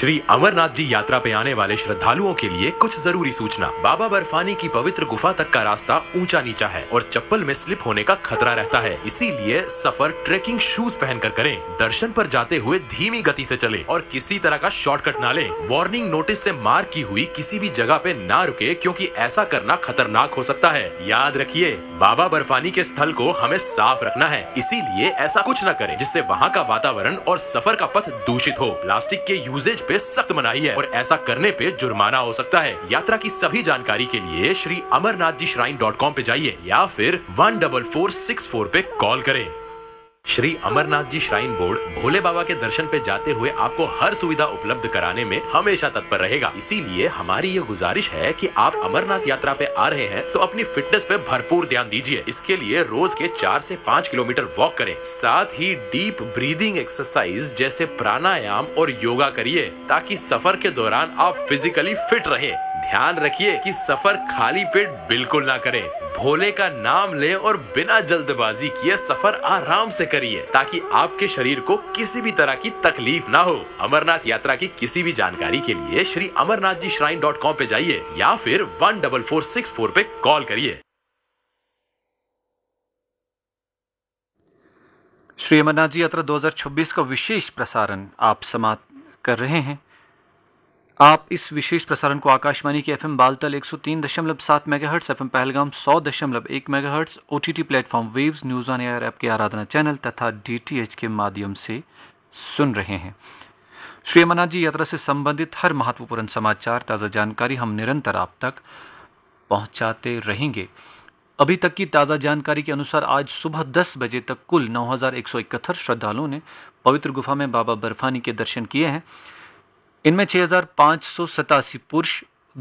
श्री अमरनाथ जी यात्रा पे आने वाले श्रद्धालुओं के लिए कुछ जरूरी सूचना। बाबा बर्फानी की पवित्र गुफा तक का रास्ता ऊंचा नीचा है और चप्पल में स्लिप होने का खतरा रहता है, इसीलिए सफर ट्रेकिंग शूज पहनकर करें। दर्शन पर जाते हुए धीमी गति से चलें और किसी तरह का शॉर्टकट ना लें। वार्निंग नोटिस से मार्क की हुई किसी भी जगह पे ना रुके, क्योंकि ऐसा करना खतरनाक हो सकता है। याद रखिए, बाबा बर्फानी के स्थल को हमें साफ रखना है, इसीलिए ऐसा कुछ न करें जिससे वहाँ का वातावरण और सफर का पथ दूषित हो। प्लास्टिक के यूजेज पे सख्त मनाही है और ऐसा करने पे जुर्माना हो सकता है। यात्रा की सभी जानकारी के लिए श्री amarnathjishrine.com पे जाइए या फिर 14464 पे कॉल करें। श्री अमरनाथ जी श्राइन बोर्ड भोले बाबा के दर्शन पे जाते हुए आपको हर सुविधा उपलब्ध कराने में हमेशा तत्पर रहेगा। इसीलिए हमारी ये गुजारिश है कि आप अमरनाथ यात्रा पे आ रहे हैं तो अपनी फिटनेस पे भरपूर ध्यान दीजिए। इसके लिए रोज के 4 से 5 किलोमीटर वॉक करें, साथ ही डीप ब्रीदिंग एक्सरसाइज जैसे प्राणायाम और योगा करिए, ताकि सफर के दौरान आप फिजिकली फिट रहें। ध्यान रखिए कि सफर खाली पेट बिल्कुल ना करें। भोले का नाम लें और बिना जल्दबाजी किए सफर आराम से करिए, ताकि आपके शरीर को किसी भी तरह की तकलीफ ना हो। अमरनाथ यात्रा की किसी भी जानकारी के लिए श्री amarnathjishrine.com पे जाइए या फिर 14464 पे कॉल करिए। श्री अमरनाथ जी यात्रा 2026 का विशेष प्रसारण आप समाप्त कर रहे हैं। आप इस विशेष प्रसारण को आकाशवाणी के FM Baltal 103.7 megahertz, FM Pahalgam 100.1 megahertz, OTT platform waves, news on air app के आराधना चैनल तथा डीटीएच के माध्यम से सुन रहे हैं। श्री अमरनाथ जी यात्रा से संबंधित हर महत्वपूर्ण समाचार, ताज़ा जानकारी हम निरंतर आप तक पहुंचाते रहेंगे। अभी तक की ताज़ा जानकारी के अनुसार आज सुबह 10 बजे तक कुल 9171 श्रद्धालुओं ने पवित्र गुफा में बाबा बर्फानी के दर्शन किए हैं। इनमें 6587 पुरुष,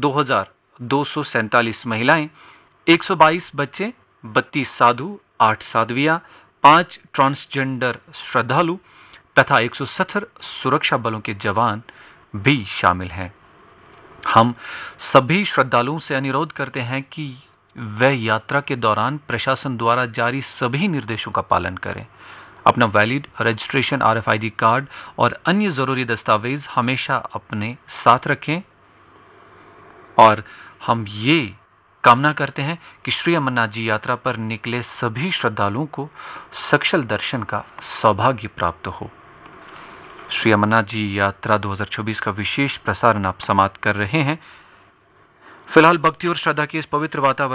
2247 महिलाएं, 122 बच्चे, 32 साधु, 8 साध्वियां, 5 ट्रांसजेंडर श्रद्धालु तथा 170 सुरक्षा बलों के जवान भी शामिल हैं। हम सभी श्रद्धालुओं से अनुरोध करते हैं कि वह यात्रा के दौरान प्रशासन द्वारा जारी सभी निर्देशों का पालन करें। अपना वैलिड रजिस्ट्रेशन, RFID कार्ड और अन्य ज़रूरी दस्तावेज हमेशा अपने साथ रखें। और हम ये कामना करते हैं कि श्री अमरनाथ जी यात्रा पर निकले सभी श्रद्धालुओं को सकुशल दर्शन का सौभाग्य प्राप्त हो। श्री अमरनाथ जी यात्रा 2024 का विशेष प्रसारण आप समाप्त कर रहे हैं। फिलहाल भक्ति और श्रद्धा के इस पवित्र वातावरण